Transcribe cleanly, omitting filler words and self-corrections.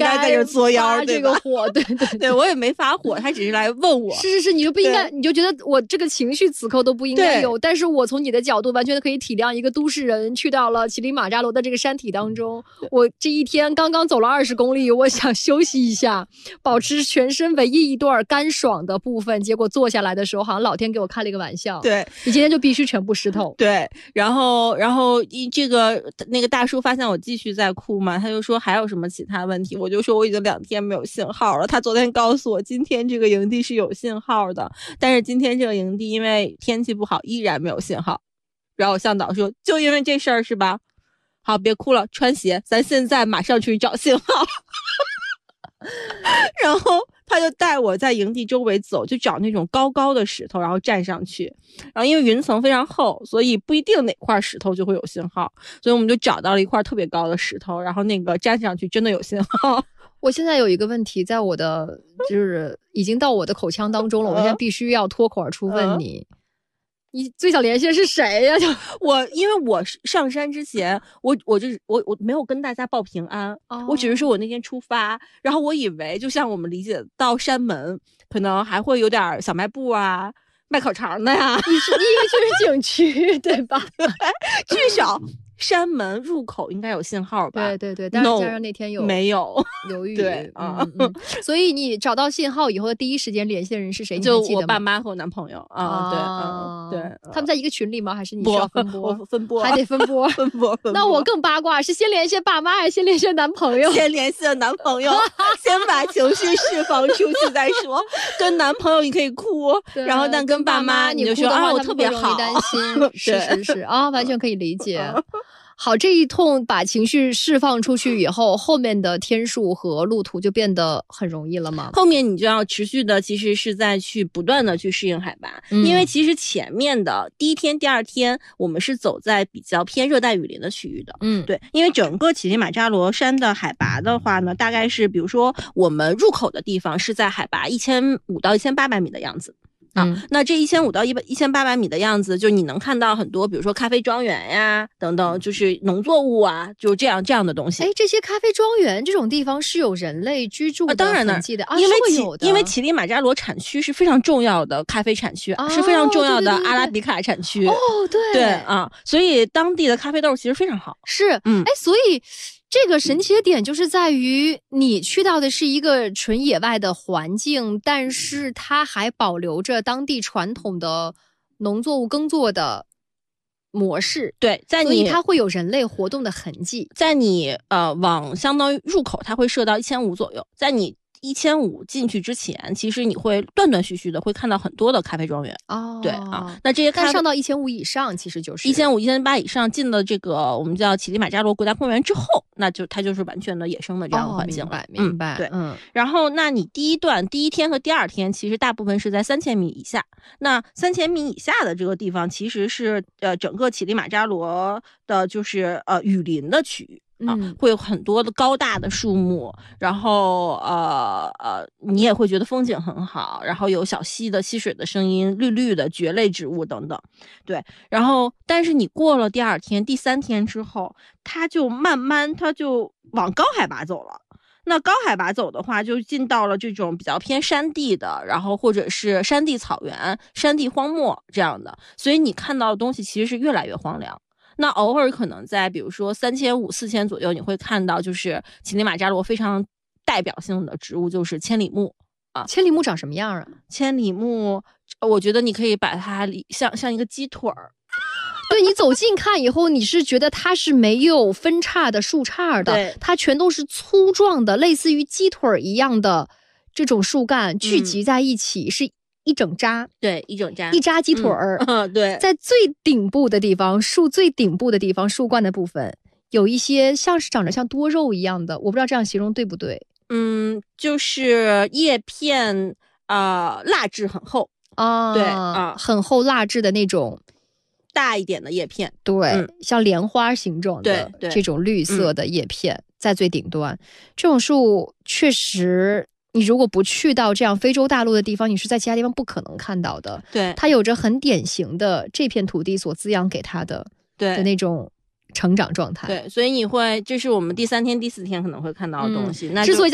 该在这作妖， 这个火，对对对，我也没发火，他只是来问我。 是，你就不应该，你就觉得我这个情绪此刻都不应该有，但是我从你的角度完全可以体谅一个都市人去到了乞力马扎罗的这个山体当中，我这一天刚刚走了20公里，我想休息一下，保持全身唯一一段干爽的部分，结果坐下来的时候，好像老天给我开了一个玩笑。 对， 你今天就必须全部湿透。 对，然后那个大叔发现我继续在哭嘛，他就说还有什么其他问题，我就说我已经2天没有信号了。他昨天告诉我，今天这个营地是有信号的，但是今天这个营地因为天气不好，依然没有信号。然后向导说，就因为这事儿是吧？好，别哭了，穿鞋，咱现在马上去找信号。然后他就带我在营地周围走，就找那种高高的石头，然后站上去。然后因为云层非常厚，所以不一定哪块石头就会有信号，所以我们就找到了一块特别高的石头，然后那个站上去真的有信号。 我现在有一个问题，在我的就是已经到我的口腔当中了，我现在必须要脱口而出问你。你最想联系的是谁呀？ 因为我上山之前，我没有跟大家报平安，我只是说我那天出发，然后我以为就像我们理解到山门，可能还会有点小卖部啊，卖烤肠的呀。 你以为去是景区对吧？ 至少山门入口应该有信号吧？ 对，但是加上那天没有雨， 对所以你找到信号以后的第一时间联系的人是谁？ 就我爸妈和我男朋友对， 他们在一个群里吗？还是你需要分拨？ 分拨， 还得分拨。那我更八卦，是先联系爸妈还是先联系男朋友？ 先联系了男朋友，先把情绪释放出去再说。跟男朋友你可以哭，然后但跟爸妈你就说啊，我特别好， 担心。是啊，完全可以理解。好，这一通把情绪释放出去以后，后面的天数和路途就变得很容易了吗？ 后面你就要持续的，其实是在不断的去适应海拔，因为其实前面的第一天、第二天，我们是走在比较偏热带雨林的区域的。对，因为整个乞力马扎罗山的海拔的话呢，大概是比如说我们入口的地方是在海拔1500到1800米的样子。那这1500到1800米的样子，就你能看到很多，比如说咖啡庄园呀等等，就是农作物啊，就这样的东西。 这些咖啡庄园这种地方是有人类居住的痕迹的因为乞力马扎罗产区是非常重要的咖啡产区，是非常重要的阿拉比卡产区。对，所以当地的咖啡豆其实非常好。 是，所以这个神奇的点就是在于你去到的是一个纯野外的环境，但是它还保留着当地传统的农作物耕作的模式。 对， 所以它会有人类活动的痕迹。 在你往相当于入口，它会设到1500左右，在你1500进去之前，其实你会断断续续的会看到很多的咖啡庄园。对那这些但上到1500以上，其实就是 1500、1800以上进了这个我们叫乞力马扎罗国家公园之后，那就它就是完全的野生的这样的环境了。 明白。 对，然后那你第一天和第二天，其实大部分是在3000米以下。那3000米以下的这个地方，其实是整个乞力马扎罗的就是雨林的区域。会有很多的高大的树木，然后你也会觉得风景很好，然后有小溪的溪水的声音，绿绿的蕨类植物等等。对，然后但是你过了第二天、第3天之后，它就慢慢往高海拔走了。那高海拔走的话，就进到了这种比较偏山地的，然后或者是山地草原、山地荒漠这样的，所以你看到的东西其实是越来越荒凉。那偶尔可能在比如说3500、4000左右，你会看到就是乞力马扎罗非常代表性的植物就是千里目千里目长什么样啊？ 千里目，我觉得你可以把它像一个鸡腿儿。 对，你走近看以后，你是觉得它是没有分叉的树杈的，它全都是粗壮的，类似于鸡腿一样的这种树干聚集在一起，是一整扎。 对，一整扎， 一扎鸡腿儿。 对， 在最顶部的地方，树最顶部的地方，树冠的部分有一些像是长得像多肉一样的，我不知道这样形容对不对？ 就是叶片蜡质很厚对很厚蜡质的那种。 大一点的叶片， 对，像莲花形状的这种绿色的叶片，在最顶端。这种树确实，你如果不去到这样非洲大陆的地方，你是在其他地方不可能看到的。 对， 它有着很典型的这片土地所滋养给它的那种成长状态。 对，所以这是我们第3天、第4天可能会看到的东西。那之所以